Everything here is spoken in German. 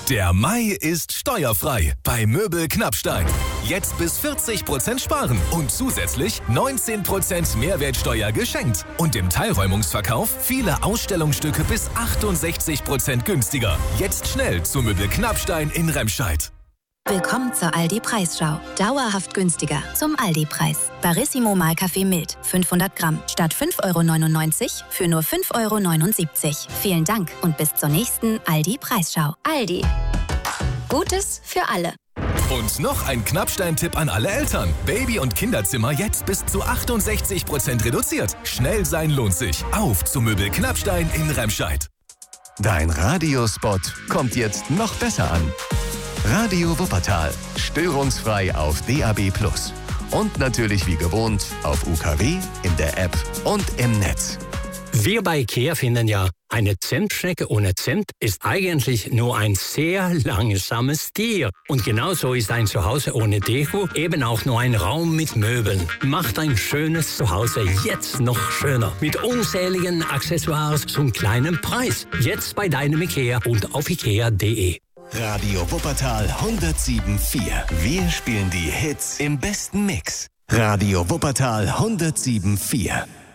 Der Mai ist steuerfrei bei Möbel Knappstein. Jetzt bis 40% sparen und zusätzlich 19% Mehrwertsteuer geschenkt. Und im Teilräumungsverkauf viele Ausstellungsstücke bis 68% günstiger. Jetzt schnell zu Möbel Knappstein in Remscheid. Willkommen zur Aldi-Preisschau. Dauerhaft günstiger zum Aldi-Preis. Barissimo Mahlkaffee mild, 500 Gramm, statt 5,99 € für nur 5,79 €. Vielen Dank und bis zur nächsten Aldi-Preisschau. Aldi. Gutes für alle. Und noch ein Knappstein-Tipp an alle Eltern. Baby- und Kinderzimmer jetzt bis zu 68% reduziert. Schnell sein lohnt sich. Auf zu Möbel Knappstein in Remscheid. Dein Radiospot kommt jetzt noch besser an. Radio Wuppertal. Störungsfrei auf DAB+. Und natürlich wie gewohnt auf UKW, in der App und im Netz. Wir bei IKEA finden ja, eine Zimtschnecke ohne Zimt ist eigentlich nur ein sehr langsames Tier. Und genauso ist ein Zuhause ohne Deko eben auch nur ein Raum mit Möbeln. Macht ein schönes Zuhause jetzt noch schöner. Mit unzähligen Accessoires zum kleinen Preis. Jetzt bei deinem IKEA und auf ikea.de. Radio Wuppertal 107.4. Wir spielen die Hits im besten Mix. Radio Wuppertal 107.4.